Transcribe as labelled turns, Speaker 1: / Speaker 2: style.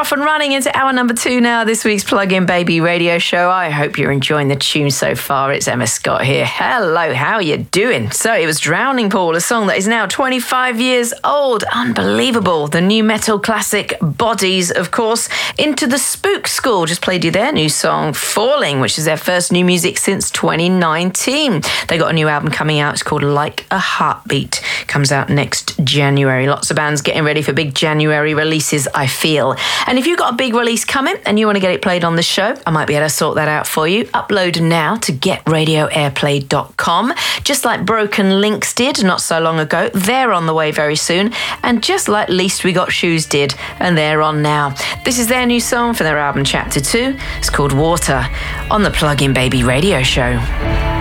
Speaker 1: off and running into hour number 2 now, this week's Plug-in Baby radio show. I hope you're enjoying the tune so far. It's Emma Scott here. Hello, how are you doing? So it was Drowning Pool, a song that is now 25 years old. Unbelievable. The new metal classic Bodies, of course. Into the Spook School just played you their new song Falling, which is their first new music since 2019. They got a new album coming out. It's called Like a Heartbeat. Comes out next January. Lots of bands getting ready for big January releases, I feel. And if you've got a big release coming and you want to get it played on the show, I might be able to sort that out for you. Upload now to getradioairplay.com. Just like Broken Links did not so long ago, they're on the way very soon. And just like Least We Got Shoes did, and they're on now. This is their new song for their album Chapter 2. It's called Water on the Plug-in Baby radio show.